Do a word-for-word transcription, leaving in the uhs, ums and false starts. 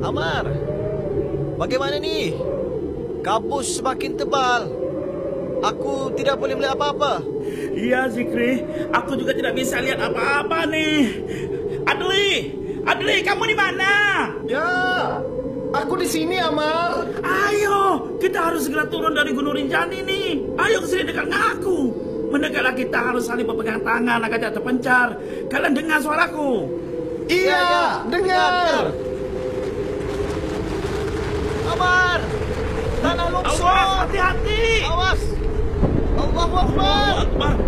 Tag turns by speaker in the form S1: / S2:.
S1: Amar, bagaimana nih? Kabut semakin tebal. Aku tidak boleh melihat apa-apa.
S2: Iya, Zikri. Aku juga tidak bisa lihat apa-apa nih. Adli, Adli, kamu di mana?
S3: Ya, aku di sini, Amar.
S2: Ayo, kita harus segera turun dari Gunung Rinjani nih. Ayo ke sini dekat dengan aku. Mendekatlah, kita harus saling berpegang tangan agar tidak terpencar. Kalian dengar suaraku?
S3: Iya,
S1: Ya, ya,
S3: dengar.
S1: Amar, tanah longsor.
S2: Awas, hati-hati.
S1: Awas. Allahu Akbar.
S2: Allahu Akbar.